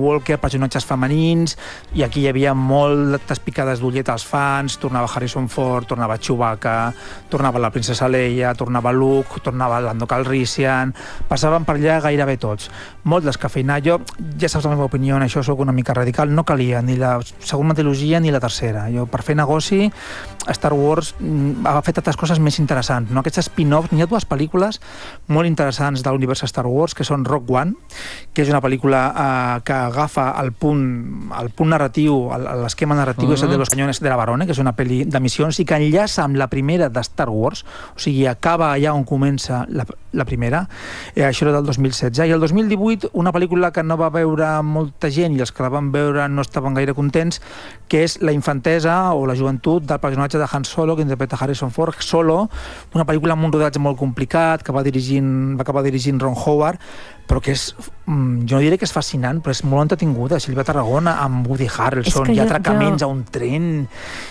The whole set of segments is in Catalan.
Skywalker, personatges femenins, i aquí hi havia moltes picades d'ullet als fans, tornava Harrison Ford, tornava Chewbacca, tornava la princesa Leia, tornava Luke, tornava Lando Calrissian, passaven per allà gairebé tots. Molt descafeinat. Jo, ja saps la meva opinió, en això soc una mica radical, no calia ni la segona trilogia ni la tercera. Jo, per fer negoci, Star Wars ha fet altres coses més interessants, no? Aquests spin-offs, n'hi ha dues pel·lícules molt interessants de l'univers Star Wars, que són Rogue One, que és una pel·lícula que agafa el punt narratiu, l'esquema narratiu és el de Los Cañones de la Barone, que és una pel·li de missions i que enllaça amb la primera de Star Wars, o sigui, acaba allà on comença la primera. Això era del 2016. I el 2018, una pel·lícula que no va veure molta gent i els que la van veure no estaven gaire contents, que és la infantesa o la joventut del personatge de Han Solo, que interpreta Harrison Ford. Solo, una pel·lícula amb un rodatge molt complicat, que va acabar dirigint Ron Howard, però que és, jo no diré que és fascinant, però és molt entretinguda. Sílvia Tarragona amb Woody Harrelson, hi ha atracaments a un tren.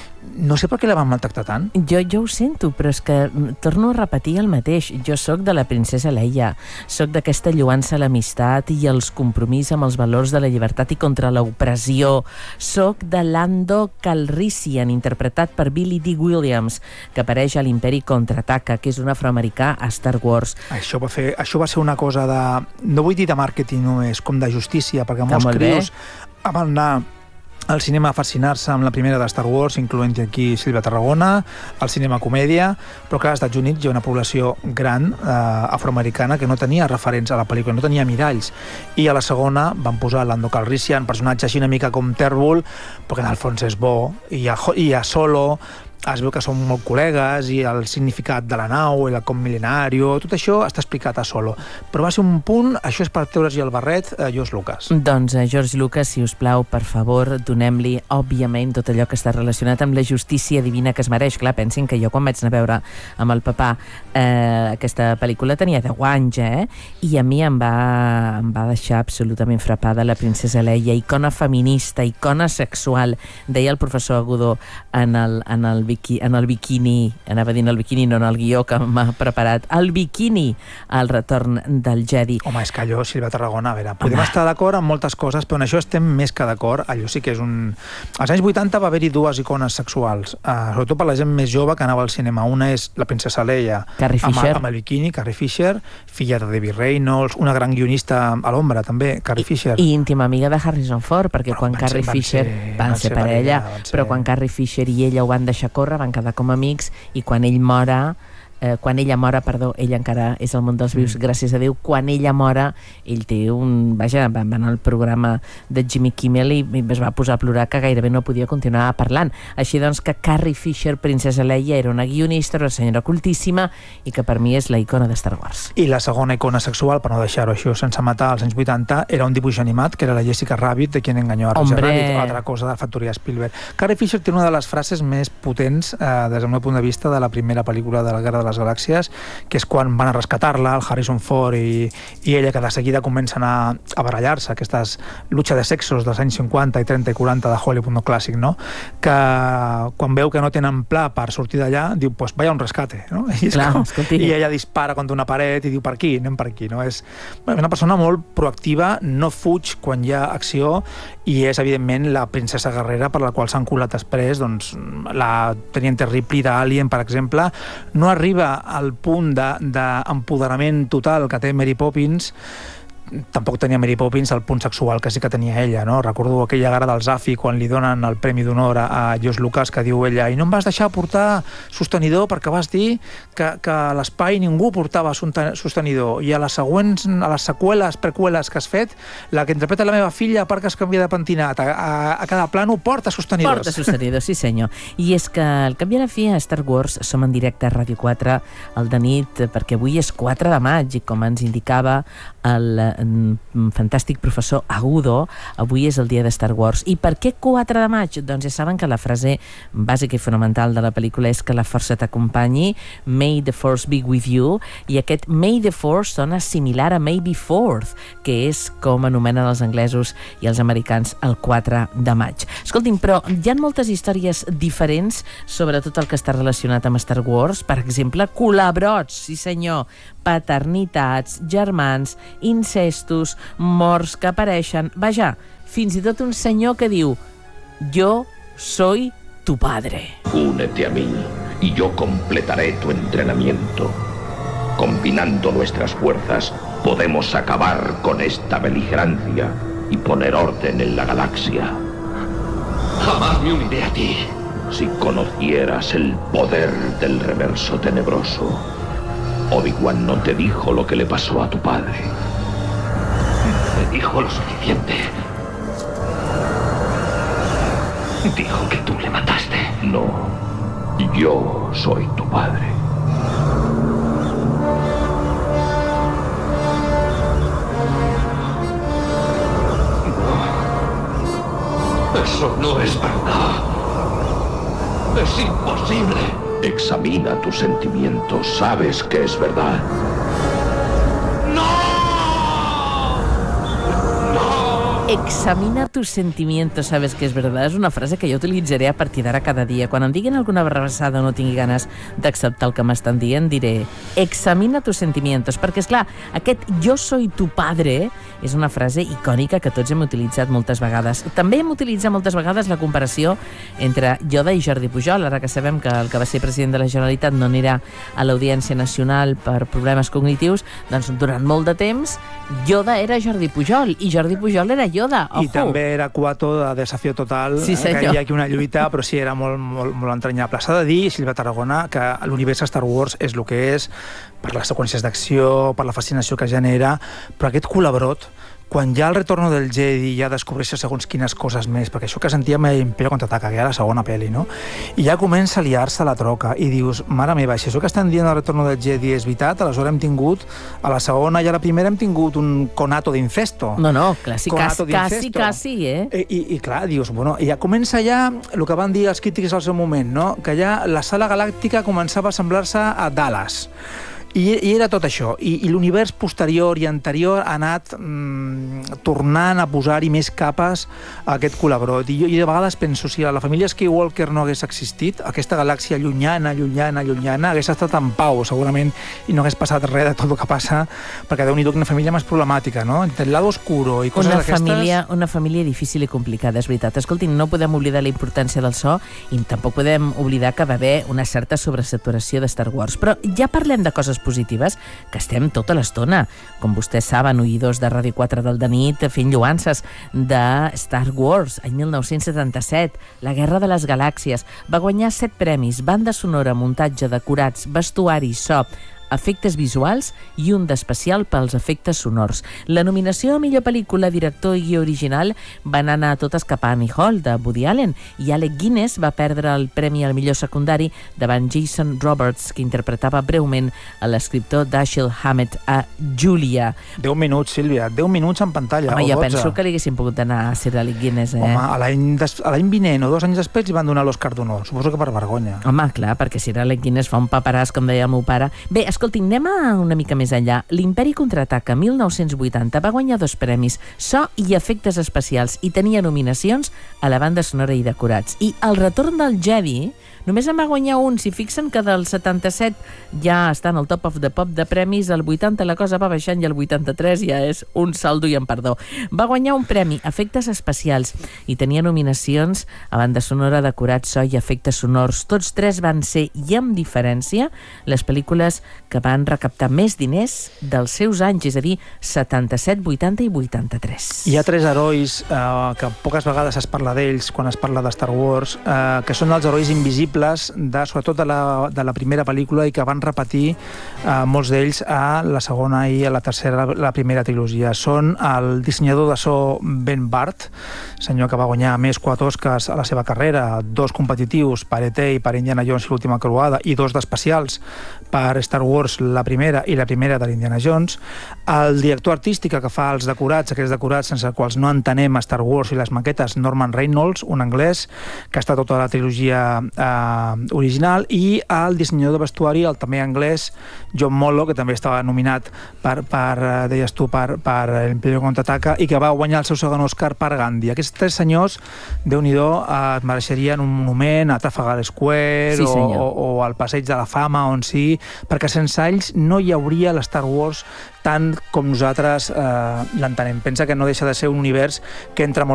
No sé per què la van maltractar tant. Jo ho sento, però és que torno a repetir el mateix. Jo sóc de la princesa Leia, sóc d'aquesta lloança a l'amistat i els compromís amb els valors de la llibertat i contra l'opressió. Sóc de Lando Calrissian, interpretat per Billy Dee Williams, que apareix a l'Imperi Contraataca, que és un afroamericà a Star Wars. Això va ser una cosa de... No vull dir de màrqueting només, com de justícia, perquè molts crios van anar al cinema a fascinar-se amb la primera de Star Wars, incloent aquí Sílvia Tarragona, al cinema comèdia, però que als Estats Units hi ha una població gran afroamericana que no tenia referents a la pel·lícula, no tenia miralls, i a la segona van posar Lando Calrissian, personatge així una mica com tèrbol, però que en el fons és bo, i a Solo es veu que són molt col·legues i el significat de la nau, el com mil·lenario, tot això està explicat a Solo. Però va ser un punt, això és per treure's el barret a George Lucas. Doncs a George Lucas, si us plau, per favor, donem-li, òbviament, tot allò que està relacionat amb la justícia divina que es mereix. Clar, pensin que jo quan vaig anar a veure amb el papà aquesta pel·lícula tenia 10 anys, i a mi em va deixar absolutament frapada la princesa Leia, icona feminista, icona sexual, deia el professor Agudó en el biquini, anava dient el biquini, no en el guió que m'ha preparat, el biquini al retorn del Jedi. Home, és que allò, Sílvia Tarragona, a veure, podem estar d'acord amb moltes coses, però en això estem més que d'acord. Allò sí que és un... Als anys 80 va haver-hi dues icones sexuals, sobretot per la gent més jove que anava al cinema. Una és la princesa Leia, amb el biquini, Carrie Fisher, filla de Debbie Reynolds, una gran guionista a l'ombra, també, Carrie Fisher. I íntima amiga de Harrison Ford, perquè quan Carrie Fisher... Van ser parella, però quan Carrie Fisher i ella ho van deixar córrer, van quedar com amics, i quan ella mora, ella encara és al món dels vius, gràcies a Déu. Quan ella mora, ell té va anar al programa de Jimmy Kimmel i es va posar a plorar que gairebé no podia continuar parlant. Així doncs que Carrie Fisher, princesa Leia, era una guionista, una senyora cultíssima i que per mi és la icona de Star Wars. I la segona icona sexual, per no deixar-ho això sense matar, als anys 80, era un dibuix animat, que era la Jessica Rabbit, de Quien engañó a Roger Rabbit, altra cosa de la factoria Spielberg. Carrie Fisher té una de les frases més potents, des del meu punt de vista, de la primera pel·lícula de la Guerra de les Galàxies, que és quan van a rescatar-la, el Harrison Ford i ella, que de seguida comencen a barallar-se, aquestes lucha de sexos dels anys 50 i 30 i 40 de Hollywood no clàssic, no? Que quan veu que no tenen pla per sortir d'allà, diu, pues vaya un rescate, no? I ella dispara contra una paret i diu, per aquí, anem per aquí, no? És una persona molt proactiva, no fuig quan hi ha acció, i és, evidentment, la princesa guerrera per la qual s'han colat després, doncs, la Teniente Ripley d'Alien, per exemple, no arriba al punt d'empoderament total que té Mary Poppins. Tampoc tenia Mary Poppins el punt sexual que sí que tenia ella, no? Recordo aquella gara del Zafi quan li donen el Premi d'Honor a George Lucas, que diu ella, i no em vas deixar portar sostenidor perquè vas dir que a l'espai ningú portava sostenidor, i a les següents, a les preqüeles que has fet, la que interpreta la meva filla, a part que es canvia de pentinat, a cada plano porta sostenidors. Porta sostenidors, sí senyor. I és que al cap i a la fi a Star Wars som en directe a Ràdio 4 al de nit, perquè avui és 4 de maig i com ens indicava el fantàstic professor Agudo, avui és el dia de Star Wars. I per què 4 de maig? Doncs ja saben que la frase bàsica i fonamental de la pel·lícula és que la força t'acompanyi, May the Force be with you, i aquest May the Force sona similar a May be Fourth, que és com anomenen els anglesos i els americans el 4 de maig. Escolti'm, però hi ha moltes històries diferents sobre tot el que està relacionat amb Star Wars. Per exemple, culebrots, sí senyor, paternitats, germans, incestos, morts que apareixen, vaja, fins i tot un senyor que diu «Yo soy tu padre». Únete a mí y yo completaré tu entrenamiento. Combinando nuestras fuerzas, podemos acabar con esta beligerancia y poner orden en la galaxia. Jamás me uniré a ti. Si conocieras el poder del reverso tenebroso, Obi-Wan no te dijo lo que le pasó a tu padre. Me dijo lo suficiente. Dijo que tú le mataste. No, yo soy tu padre. No, eso no es verdad. Es imposible. Examina tus sentimientos. Sabes que es verdad. Examina tus sentimientos, sabes que és verdad. És una frase que jo utilitzaré a partir d'ara cada dia. Quan em diguin alguna barrabassada o no tingui ganes d'acceptar el que m'estan dient, diré examina tus sentimientos, perquè, esclar, aquest yo soy tu padre és una frase icònica que tots hem utilitzat moltes vegades. També hem utilitzat moltes vegades la comparació entre Yoda i Jordi Pujol, ara que sabem que el que va ser president de la Generalitat no anirà a l'Audiència Nacional per problemes cognitius, doncs durant molt de temps Yoda era Jordi Pujol i Jordi Pujol era Yoda. Ojo. I també era Cuato de Desafío Total, sí, que hi ha aquí una lluita, però sí, era molt entranyable. S'ha de dir, Sílvia Tarragona, que l'univers Star Wars és el que és, per les seqüències d'acció, per la fascinació que genera, però aquest culabrot, quan ja el Retorno del Jedi ja descobreixes segons quines coses més, perquè això que sentíem a Imperio Contraataca, que era la segona pel·li, no? I ja comença a liar-se la troca i dius, mare meva, si això que estan dient al Retorno del Jedi és veritat, aleshores hem tingut, a la segona i a la primera hem tingut un conato d'incesto. No, quasi, eh? I clar, dius, bueno, ja comença ja el que van dir els crítics al seu moment, no? Que ja la sala galàctica començava a semblar-se a Dallas. I era tot això. I l'univers posterior i anterior ha anat tornant a posar-hi més capes a aquest culabrot. I de vegades penso, si la família Skywalker no hagués existit, aquesta galàxia llunyana, hagués estat en pau, segurament, i no hagués passat res de tot el que passa, perquè Déu-n'hi-do, una família més problemàtica, no? El lado oscuro i coses d'aquestes... Una família difícil i complicada, és veritat. Escoltin, no podem oblidar la importància del so i tampoc podem oblidar que va haver una certa sobresaturació de Star Wars. Però ja parlem de coses positives, que estem tota l'estona, com vostès saben, oïdors de Ràdio 4 del Nit, fent lloances de Star Wars, any 1977, La Guerra de les Galàxies. Va guanyar 7 premis, banda sonora, muntatge, decorats, vestuari, so, efectes visuals i un d'especial pels efectes sonors. La nominació a millor pel·lícula, director i guió original van anar totes cap a Annie Hall, de Woody Allen, i Alec Guinness va perdre el premi al millor secundari davant Jason Roberts, que interpretava breument a l'escriptor Dashiell Hammett a Julia. 10 minuts, Sílvia, 10 minuts en pantalla. Home, jo penso que li haguessin pogut anar a Sir Alec Guinness, Home, a l'any vinent o 2 anys després li van donar l'Oscar d'Honor. Suposo que per vergonya. Home, clar, perquè Sir Alec Guinness fa un paperàs, com deia el meu pare. Bé, escolti, anem una mica més enllà. L'Imperi Contraataca 1980 va guanyar 2 premis, so i efectes especials, i tenia nominacions a la banda sonora i decorats. I El Retorn del Jedi només en va guanyar un. Si fixen que del 77 ja està en el top of the pop de premis, el 80 la cosa va baixant i el 83 ja és un saldo i en perdó. Va guanyar un premi, efectes especials, i tenia nominacions a banda sonora, decorats, so i efectes sonors. Tots 3 van ser, i amb diferència, les pel·lícules que van recaptar més diners dels seus anys, és a dir, 77, 80 i 83. Hi ha 3 herois que poques vegades es parla d'ells quan es parla de Star Wars, que són els herois invisibles, sobretot de la primera pel·lícula, i que van repetir molts d'ells a la segona i a la tercera, la primera trilogia. Són el dissenyador de so Ben Bart, senyor que va guanyar més 4 Oscars a la seva carrera, 2 competitius per E.T. i per Indiana Jones i l'última croada, i 2 d'especials per Star Wars, la primera i la primera de l'Indiana Jones. El director artístic que fa els decorats, aquells decorats sense els quals no entenem Star Wars i les maquetes, Norman Reynolds, un anglès que està tota la trilogia original, i el dissenyador de vestuari, el també anglès John Mollo, que també estava nominat deies tu, per l'Imperio Contraataca, i que va guanyar el seu segon Oscar per Gandhi. Aquests 3 senyors, Déu-n'hi-do, es mereixerien un monument a Trafalgar Square, sí, o al Passeig de la Fama, on sí, perquè sense ells no hi hauria l'Star Wars tant com nosaltres l'entenem. Pensa que no deixa de ser un univers que entra molt